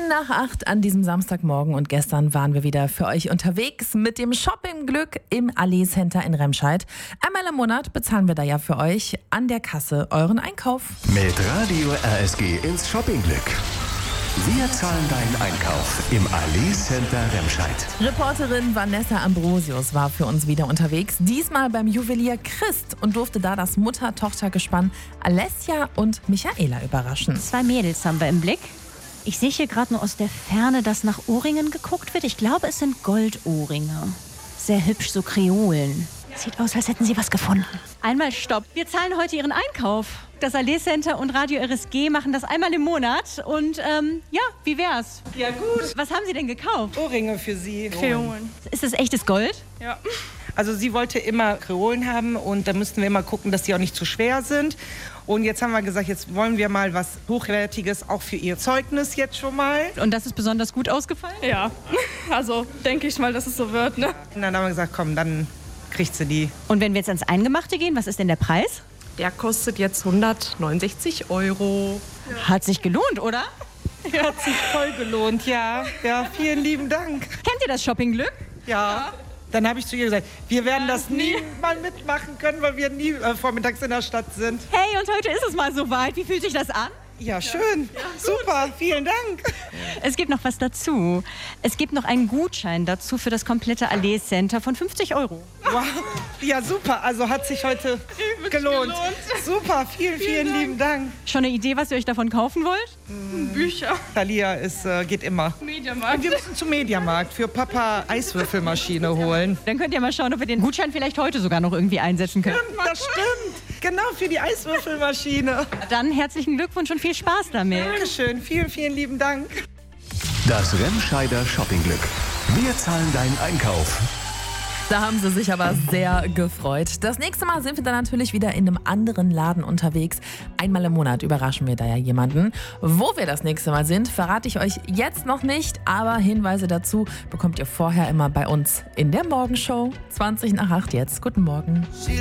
nach 8 an diesem Samstagmorgen und gestern waren wir wieder für euch unterwegs mit dem Shoppingglück im Allee Center in Remscheid. Einmal im Monat bezahlen wir da ja für euch an der Kasse euren Einkauf. Mit Radio RSG ins Shoppingglück. Wir zahlen deinen Einkauf im Allee Center Remscheid. Reporterin Vanessa Ambrosius war für uns wieder unterwegs, diesmal beim Juwelier Christ und durfte da das Mutter-Tochter-Gespann Alessia und Michaela überraschen. 2 Mädels haben wir im Blick. Ich sehe hier gerade nur aus der Ferne, dass nach Ohrringen geguckt wird. Ich glaube, es sind Goldohrringe. Sehr hübsch, so Kreolen. Sieht aus, als hätten sie was gefunden. Einmal Stopp. Wir zahlen heute Ihren Einkauf. Das Allee Center und Radio RSG machen das einmal im Monat. Und ja, wie wär's? Ja, gut. Was haben Sie denn gekauft? Ohrringe für Sie. Kreolen. Ist das echtes Gold? Ja. Also sie wollte immer Kreolen haben und da müssten wir immer gucken, dass die auch nicht zu schwer sind. Und jetzt haben wir gesagt, jetzt wollen wir mal was Hochwertiges, auch für ihr Zeugnis jetzt schon mal. Und das ist besonders gut ausgefallen? Ja, also denke ich mal, dass es so wird, ne? Und dann haben wir gesagt, komm, dann kriegt sie die. Und wenn wir jetzt ans Eingemachte gehen, was ist denn der Preis? Der kostet jetzt 169 €. Hat sich gelohnt, oder? Ja, hat sich voll gelohnt, ja. Ja, vielen lieben Dank. Kennt ihr das Shoppingglück? Ja. Dann habe ich zu ihr gesagt, wir werden das nie mal mitmachen können, weil wir nie vormittags in der Stadt sind. Hey, und heute ist es mal soweit. Wie fühlt sich das an? Ja, schön. Super, vielen Dank. Es gibt noch was dazu. Es gibt noch einen Gutschein dazu für das komplette Allee Center von 50 €. Wow. Ja, super. Also hat sich heute gelohnt. Super, vielen lieben Dank. Schon eine Idee, was ihr euch davon kaufen wollt? Bücher. Thalia geht immer. Mediamarkt. Wir müssen zum Mediamarkt für Papa Eiswürfelmaschine holen. Dann könnt ihr mal schauen, ob wir den Gutschein vielleicht heute sogar noch irgendwie einsetzen können. Das stimmt. Genau, für die Eiswürfelmaschine. Dann herzlichen Glückwunsch und viel Spaß damit. Dankeschön. Vielen lieben Dank. Das Remscheider Shoppingglück. Wir zahlen deinen Einkauf. Da haben sie sich aber sehr gefreut. Das nächste Mal sind wir dann natürlich wieder in einem anderen Laden unterwegs. Einmal im Monat überraschen wir da ja jemanden. Wo wir das nächste Mal sind, verrate ich euch jetzt noch nicht. Aber Hinweise dazu bekommt ihr vorher immer bei uns in der Morgenshow. 20 nach 8 jetzt. Guten Morgen.